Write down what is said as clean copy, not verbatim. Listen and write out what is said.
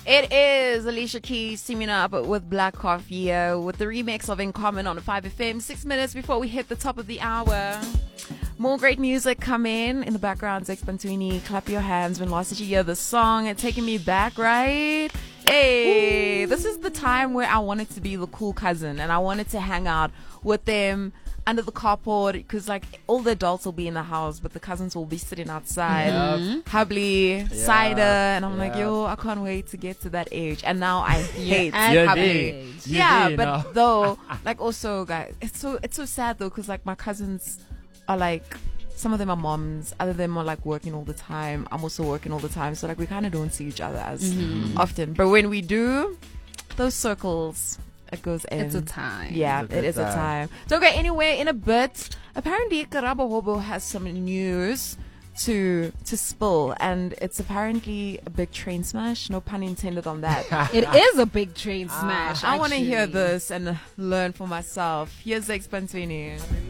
It is Alicia Keys teaming up with Black Coffee with the remix of In Common on 5FM. 6 minutes before we hit the top of the hour. More great music coming in the background. Zex Bantwini, clap your hands when last did you hear the song? It's taking me back, right? Hey, Ooh. This is the time where I wanted to be the cool cousin and I wanted to hang out with them under the carport because like all the adults will be in the house but the cousins will be sitting outside, hubbly, cider, and I'm like, yo, I can't wait to get to that age. And now I hate hubbly. But though, like also guys, it's so sad though because like my cousins are like, some of them are moms, other of them are like working all the time. I'm also working all the time, so like we kind of don't see each other as often. But when we do, those circles, it goes in. It's a time. Yeah, it is a time. Don't go anywhere in a bit. Apparently, Karabo Hobo has some news to spill, and it's apparently a big train smash. No pun intended on that. It is a big train smash. I want to hear this and learn for myself. Here's Zex Bantwini.